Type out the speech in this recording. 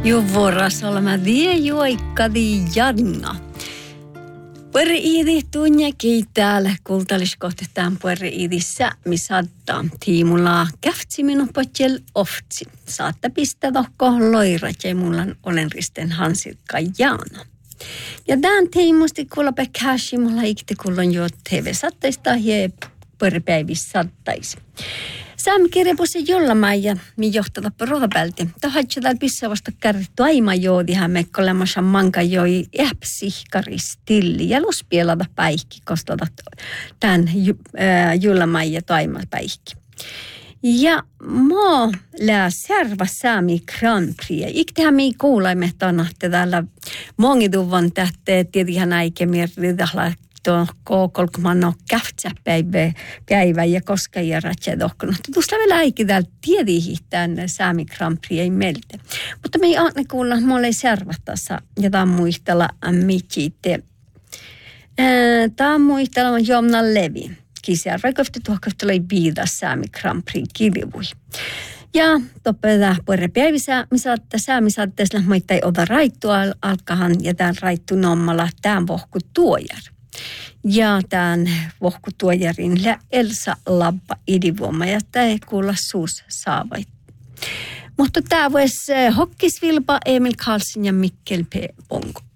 Juvuoras olemme vie juoikkadi jadna. Pueri iidi tunne kiitäällä kultaliskohti tämän pueri iidissä, missä saattaa tiimulla käftsi minun potjel oftsi. Saatte pistää tohko loirat ja mulla olen risten hansilkka jaana. Ja tämän tiimusti kuulla pekäsi mulla ikti kuullon jo TV-sattaista ja pueri päivissä sattaisi. Saamme kirjapuolisen jollamaija, mi johtada rohapälti. Tohatsi täällä pissää vasta kärrittu aima joodihan me kolemassa manka joi äpsihkaristilli ja luspielata päihki, koska tämän jollamaija toima päihki. Ja mä lää serva Saami Grand Prix. Iktihän me kuulaimme tanahte täällä mongituvon tähteet, tietenkin äikemirridahla kolkuman käftsäpäivä ja koska ja ratsia tohkonut. Tuosta vielä äikin täällä tiedihin tänne Saami Grand Prix ei meiltä. Mutta me ei aina kuulla, että mulla ei servattassa ja tämä muistella mitsitte. Tämä muistella on Jomna Levi. Kisjärvä kohti tuohkohtelu ei viida Saami Grand Prix kilivui. Ja toppelta puolella päivissä, missä Saami saatteessa muita ei ota raittua alkahan ja tämän raittu nommalla tämän vohku tuojar. Ja tämän vohkutuojarin Elsa Labba idivuoma ja tämä ei kuulla suus saavait. Mutta tämä voisi Hokkisvilpa, Emil Karlsson ja Mikkel P. Bongo.